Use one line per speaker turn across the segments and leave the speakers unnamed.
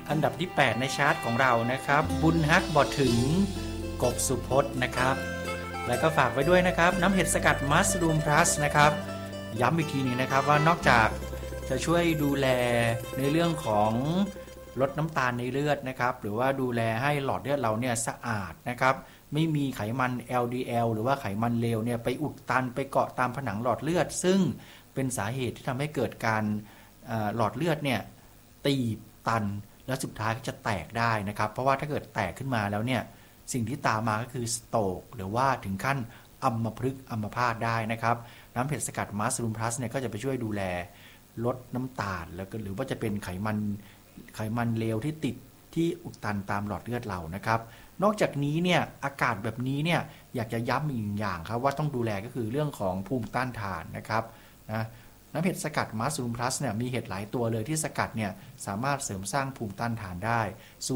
อันดับที่8ในชาร์ตของเรานะครับบุญฮักบ่ถึงกบสุพจน์นะครับแล้วก็ฝากไว้ด้วยนะครับน้ำเห็ดสกัดมัสรูมพลัสนะครับย้ำอีกทีนึงนะครับว่านอกจากจะช่วยดูแลในเรื่องของลดน้ำตาลในเลือดนะครับหรือว่าดูแลให้หลอดเลือดเราเนี่ยสะอาดนะครับไม่มีไขมัน LDL หรือว่าไขมันเลวเนี่ยไปอุดตันไปเกาะตามผนังหลอดเลือดซึ่งเป็นสาเหตุที่ทำให้เกิดการหลอดเลือดเนี่ยตีบตันแล้วสุดท้ายก็จะแตกได้นะครับเพราะว่าถ้าเกิดแตกขึ้นมาแล้วเนี่ยสิ่งที่ตามมาก็คือสโตรกหรือว่าถึงขั้นอัมพฤกษ์อัมพาตได้นะครับน้ำเห็ดสกัดมัสรูมพลัสเนี่ยก็จะไปช่วยดูแลลดน้ำตาลแล้วก็หรือว่าจะเป็นไขมันเลวที่ติดที่อุดตันตามหลอดเลือดเรานะครับนอกจากนี้เนี่ยอากาศแบบนี้เนี่ยอยากจะย้ำอีกอย่างครับว่าต้องดูแลก็คือเรื่องของภูมิต้านทานนะครับน้ำเห็ดสกัดมัสรูมพลัสเนี่ยมีเห็ดหลายตัวเลยที่สกัดเนี่ยสามารถเสริมสร้างภูมิต้านทานได้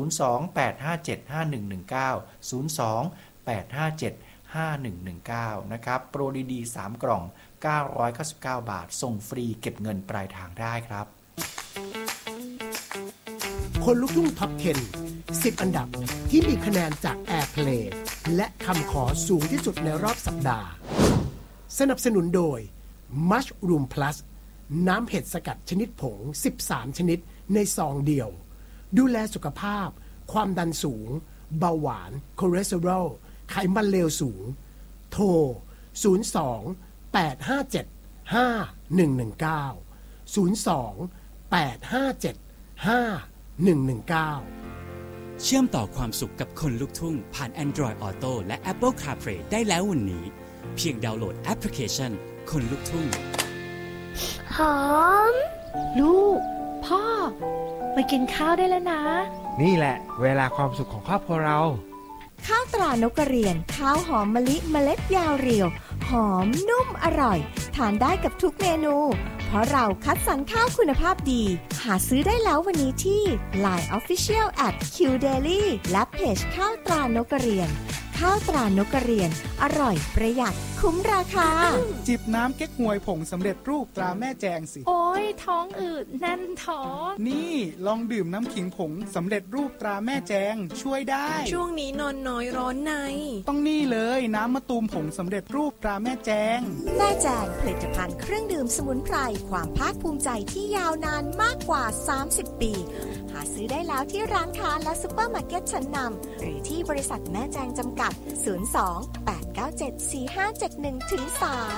028575119นะครับโปรดีๆ3กล่อง999 บาทส่งฟรีเก็บเงินปลายทางได้ครับ
คนลุกทุ่งท็อป 10 10 อันดับที่มีคะแนนจาก Airplay และคำขอสูงที่สุดในรอบสัปดาห์สนับสนุนโดย Mushroom Plus น้ำเห็ดสกัดชนิดผง13ชนิดในซองเดียวดูแลสุขภาพความดันสูงเบาหวานคอเลสเตอรอลไขมันเลวสูงโทร
เชื่อมต่อความสุขกับคนลุกทุ่งผ่าน Android Auto และ Apple CarPlay ได้แล้ววันนี้เพียงดาวน์โหลดแอปพลิเคชันคนลุกทุ่ง
หอมลูกพ่อมากินข้าวได้แล้วนะ
นี่แหละเวลาความสุขของครอบครัวเรา
ข้าวตรานกกระเรียนข้าวหอมมะลิเมล็ดยาวเรียวหอมนุ่มอร่อยทานได้กับทุกเมนูเพราะเราคัดสรรข้าวคุณภาพดีหาซื้อได้แล้ววันนี้ที่ Line Official @QDaily และเพจข้าวตรานกกระเรียนข้าวตรานกกระเรียนอร่อยประหยัดคุ้มราคา
จิบน้ำเก๊กฮวยผงสำเร็จรูปตราแม่แจงสิ
โอ้ยท้องอืดแน่นท้อง
นี่ลองดื่มน้ำขิงผงสำเร็จรูปตราแม่แจงช่วยได้
ช่วงนี้นอนน้อยร้อนใน
ต้องนี่เลยน้ำมะตูมผงสำเร็จรูปตราแม่แจง
แม่แจงผลิตภัณฑ์เครื่องดื่มสมุนไพรความภาคภูมิใจที่ยาวนานมากกว่า30ปีหาซื้อได้แล้วที่ร้านค้าและซุปเปอร์มาร์เก็ตชั้นนำหรือที่บริษัทแม่แจงจำกัด02-897-4571-3